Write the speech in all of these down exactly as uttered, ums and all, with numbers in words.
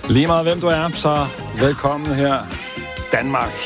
Lige meget hvem du er, så velkommen her. Danmark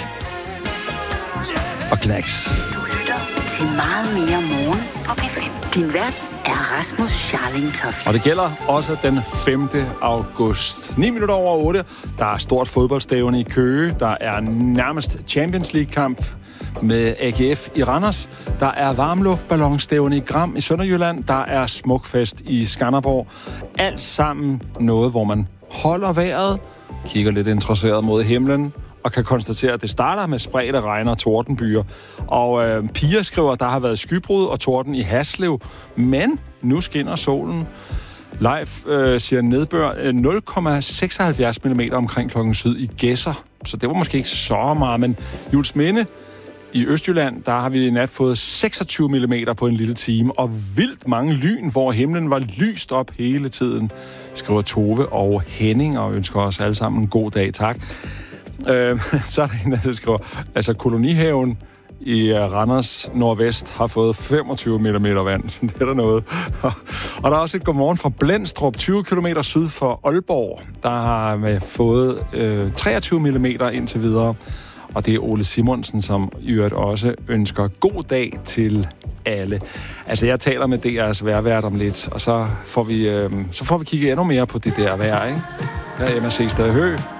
og Knacks. Du lytter til meget mere morgen på P fem. Din vært er Rasmus Scharling Toft. Og det gælder også den femte august. ni minutter over otte. Der er stort fodboldstævne i Køge. Der er nærmest Champions League-kamp med A G F i Randers. Der er varmluftballonstævne i Gram i Sønderjylland. Der er smukfest i Skanderborg. Alt sammen noget, hvor man holder vejret, kigger lidt interesseret mod himlen, og kan konstatere, at det starter med spredte regn og tordenbyer. Og øh, Pia skriver, at der har været skybrud og torden i Haslev, men nu skinner solen. Leif øh, siger nedbør nul komma seksoghalvfjerds millimeter omkring klokken syd i Gedser. Så det var måske ikke så meget, men Juelsminde i Østjylland, der har vi i nat fået seksogtyve millimeter på en lille time, og vildt mange lyn, hvor himlen var lyst op hele tiden, skriver Tove og Henning, og ønsker os alle sammen en god dag, tak. Øh, så er der en, der skriver, altså kolonihaven i Randers Nordvest har fået femogtyve millimeter vand. Det er der noget. Og der er også et godmorgen fra Blendstrup, tyve kilometer syd for Aalborg. Der har man fået øh, treogtyve millimeter indtil videre. Og det er Ole Simonsen, som i øvrigt også ønsker god dag til alle. Altså, jeg taler med D R's vejrvært om lidt, og så får vi, øh, så får vi kigge endnu mere på det der vejr, ikke? Der er M S C Stad Hø.